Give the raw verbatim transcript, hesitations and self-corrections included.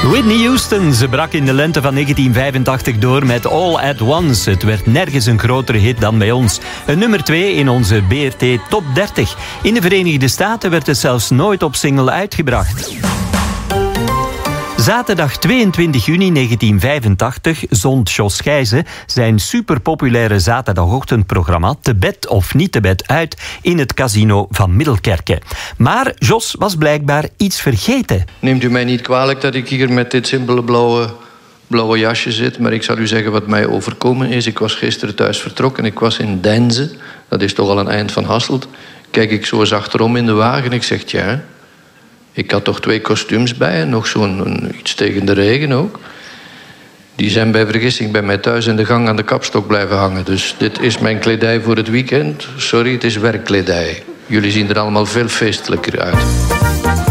Whitney Houston, ze brak in de lente van negentien vijfentachtig door met All at Once. Het werd nergens een grotere hit dan bij ons. Een nummer twee in onze B R T Top dertig. In de Verenigde Staten werd het zelfs nooit op single uitgebracht. Zaterdag tweeëntwintig juni negentien vijfentachtig zond Jos Gijzen zijn superpopulaire zaterdagochtendprogramma Te bed of niet te bed uit in het casino van Middelkerke. Maar Jos was blijkbaar iets vergeten. Neemt u mij niet kwalijk dat ik hier met dit simpele blauwe, blauwe jasje zit, maar ik zal u zeggen wat mij overkomen is. Ik was gisteren thuis vertrokken, ik was in Deinze, dat is toch al een eind van Hasselt. Kijk ik zo eens achterom in de wagen en ik zeg, ja... Ik had toch twee kostuums bij en nog zo'n iets tegen de regen ook. Die zijn bij vergissing bij mij thuis in de gang aan de kapstok blijven hangen. Dus dit is mijn kledij voor het weekend. Sorry, het is werkkledij. Jullie zien er allemaal veel feestelijker uit.